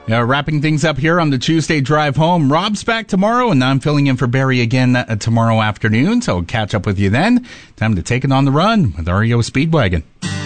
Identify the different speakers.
Speaker 1: Wrapping things up here on the Tuesday drive home. Rob's back tomorrow, and I'm filling in for Barry again tomorrow afternoon, so I'll catch up with you then. Time to take it on the run with REO Speedwagon.